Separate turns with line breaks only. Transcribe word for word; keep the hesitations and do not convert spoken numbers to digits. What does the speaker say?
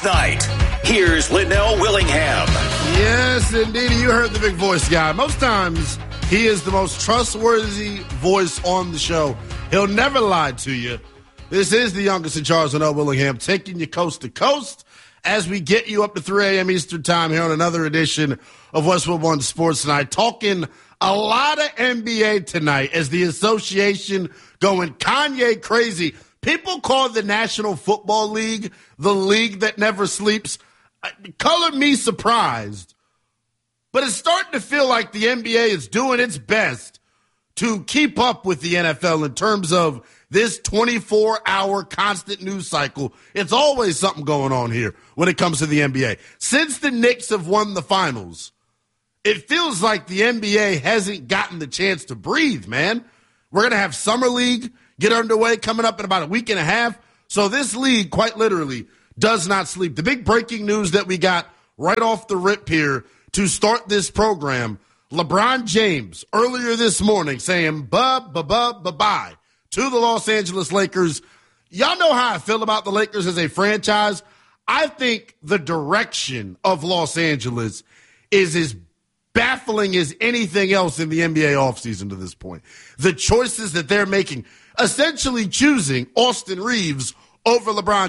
Sports Night. Here's Linnell Willingham.
Yes, indeed. You heard the big voice guy. Most times, he is the most trustworthy voice on the show. He'll never lie to you. This is the youngest in charge, Linnell Willingham, taking you coast to coast as we get you up to three a.m. Eastern time here on another edition of Westwood One Sports Night. Talking a lot of N B A tonight as the association going Kanye crazy. People call the National Football League the league that never sleeps. Color me surprised, but it's starting to feel like the N B A is doing its best to keep up with the N F L in terms of this twenty-four hour constant news cycle. It's always something going on here when it comes to the N B A. Since the Knicks have won the finals, it feels like the N B A hasn't gotten the chance to breathe, man. We're going to have Summer League get underway coming up in about a week and a half. So this league, quite literally, does not sleep. The big breaking news that we got right off the rip here to start this program, LeBron James earlier this morning saying bye-bye-bye-bye to the Los Angeles Lakers. Y'all know how I feel about the Lakers as a franchise. I think the direction of Los Angeles is as baffling as anything else in the N B A offseason to this point. The choices that they're making, essentially choosing Austin Reeves over LeBron